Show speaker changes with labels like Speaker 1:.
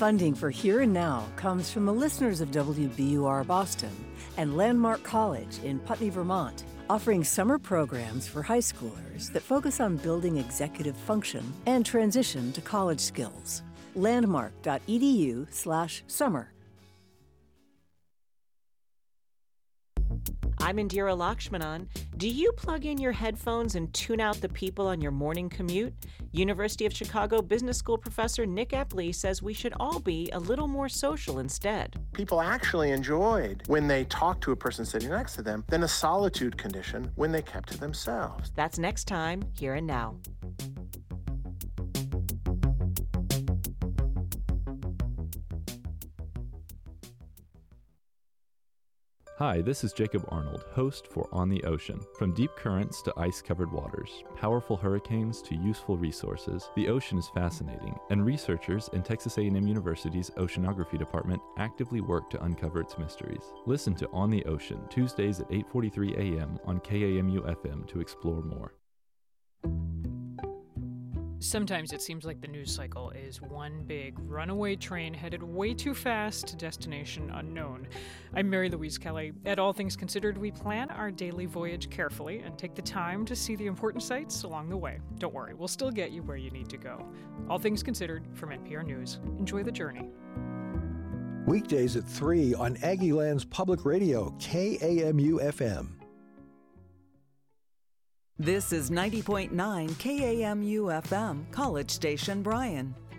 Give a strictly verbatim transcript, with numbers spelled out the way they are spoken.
Speaker 1: Funding for Here and Now comes from the listeners of W B U R Boston and Landmark College in Putney, Vermont, offering summer programs for high schoolers that focus on building executive function and transition to college skills. landmark.edu slash summer.
Speaker 2: I'm Indira Lakshmanan. Do you plug in your headphones and tune out the people on your morning commute? University of Chicago Business School professor Nick Epley says we should all be a little more social instead.
Speaker 3: People actually enjoyed when they talked to a person sitting next to them than a solitude condition when they kept to themselves.
Speaker 2: That's next time, Here and Now.
Speaker 4: Hi, this is Jacob Arnold, host for On the Ocean. From deep currents to ice-covered waters, powerful hurricanes to useful resources, the ocean is fascinating, and researchers in Texas A and M University's Oceanography Department actively work to uncover its mysteries. Listen to On the Ocean, Tuesdays at eight forty-three a.m. on K A M U F M to explore more.
Speaker 5: Sometimes it seems like the news cycle is one big runaway train headed way too fast to destination unknown. I'm Mary Louise Kelly. At All Things Considered, we plan our daily voyage carefully and take the time to see the important sights along the way. Don't worry, we'll still get you where you need to go. All Things Considered from N P R News. Enjoy the journey.
Speaker 6: Weekdays at three on Aggieland's Public Radio, K A M U F M.
Speaker 7: This is ninety point nine K A M U F M, College Station, Bryan.